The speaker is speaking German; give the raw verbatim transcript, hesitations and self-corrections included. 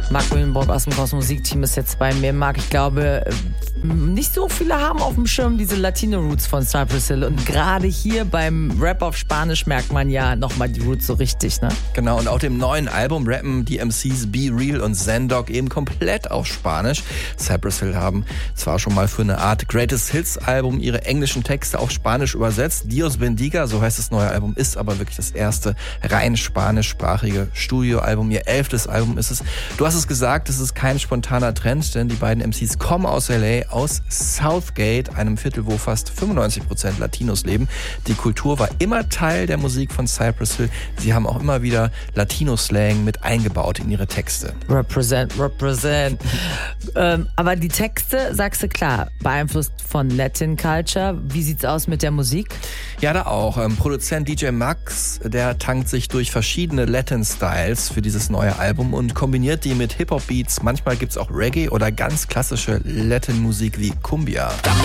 Marc Willenbrock aus dem Kosmos Musikteam ist jetzt bei mir. Marc, ich glaube, nicht so viele haben auf dem Schirm diese Latino-Roots von Cypress Hill. Und gerade hier beim Rap auf Spanisch merkt man ja nochmal die Roots so richtig, ne? Genau, und auch dem neuen Album rappen die M Cs Be Real und Zendog eben komplett auf Spanisch. Cypress Hill haben zwar schon mal für eine Art Greatest Hits Album ihre englischen Texte auf Spanisch übersetzt. Dios Bendiga, so heißt das neue Album, ist aber wirklich das erste rein spanischsprachige Studioalbum. Ihr elftes Album ist es. Du hast es gesagt, es ist kein spontaner Trend, denn die beiden M Cs kommen aus L A, aus Southgate, einem Viertel, wo fast fünfundneunzig Prozent Latinos leben. Die Kultur war immer Teil der Musik von Cypress Hill. Sie haben auch immer wieder Latino-Slang mit eingebaut in ihre Texte. Represent, represent. ähm, aber die Texte, sagst du klar, beeinflusst von Latin Culture. Wie sieht's aus mit der Musik? Ja, da auch. Ähm, Produzent D J Max, der tankt sich durch verschiedene Latin-Styles für dieses neue Album und kombiniert die mit Hip-Hop-Beats. Manchmal gibt's auch Reggae oder ganz klassische Latin-Musik wie Cumbia.